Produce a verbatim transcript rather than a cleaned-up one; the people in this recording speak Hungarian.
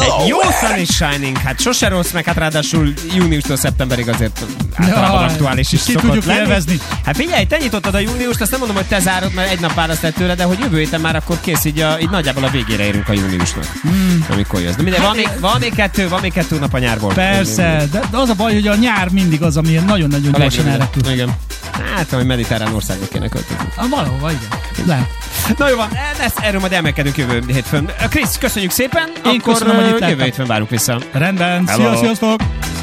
Egy jó sun is shining, hát sose rossz, meg hát ráadásul júniustól szeptemberig azért általában aktuális is ki szokott tudjuk lenni. élvezni. Hát figyelj, te nyitottad a júniust, azt nem mondom, hogy te zárod, mert egy nap választett tőle, de hogy jövő héten már akkor kész, így, a, így nagyjából a végére érünk a júniusnak. Hmm. Amikor jössz. De minden, van, még, van, még kettő, van még kettő nap a nyárból. Persze, de az a baj, hogy a nyár mindig az, ami nagyon-nagyon gyorsan elrepül. Igen. Hát, hogy mediterrán országok kéne költözni. A valahova, igen. Le. Na jó van, ezt, erről majd elmélkedünk jövő hétfőn. Krisz, köszönjük szépen. Én akkor köszönöm, hogy itt jövő láttam. hétfőn várunk vissza. Rendben, Hello. sziasztok!